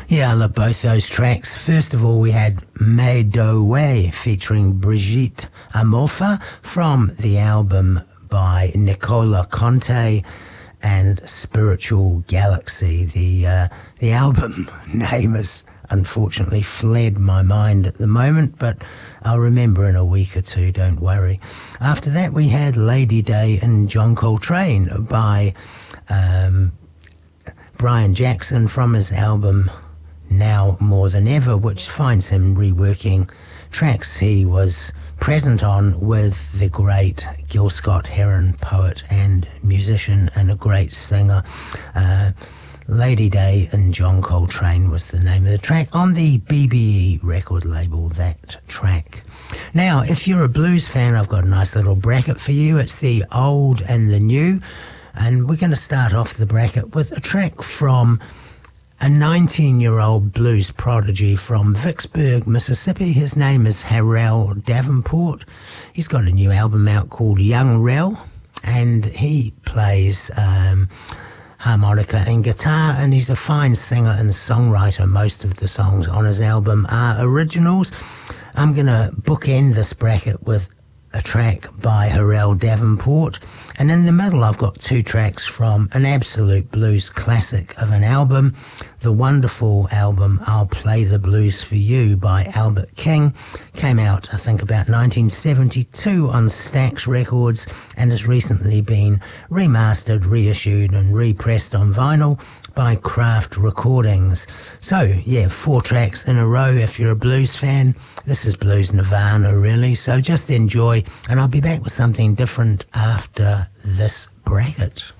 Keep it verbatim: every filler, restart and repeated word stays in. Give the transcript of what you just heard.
Yeah, I love both those tracks. First of all, we had Made Way featuring Brigitte Amorfa from the album by Nicola Conte and Spiritual Galaxy. The uh, the album name has unfortunately fled my mind at the moment, but I'll remember in a week or two, don't worry. After that, we had Lady Day and John Coltrane by um, Brian Jackson from his album Now More Than Ever, which finds him reworking tracks he was present on with the great Gil Scott-Heron, poet and musician and a great singer. Uh, Lady Day and John Coltrane was the name of the track on the B B E record label, that track. Now, if you're a blues fan, I've got a nice little bracket for you. It's the old and the new, and we're going to start off the bracket with a track from a nineteen-year-old blues prodigy from Vicksburg, Mississippi. His name is Harrell Davenport. He's got a new album out called Young Rel, and he plays um, harmonica and guitar, and he's a fine singer and songwriter. Most of the songs on his album are originals. I'm going to bookend this bracket with a track by Harrell Davenport, and in the middle I've got two tracks from an absolute blues classic of an album, the wonderful album I'll Play the Blues for You by Albert King. Came out, I think, about nineteen seventy-two on Stax Records and has recently been remastered, reissued and repressed on vinyl by Craft Recordings. So, yeah, four tracks in a row. If you're a blues fan, this is blues nirvana, really. So just enjoy, and I'll be back with something different after this bracket.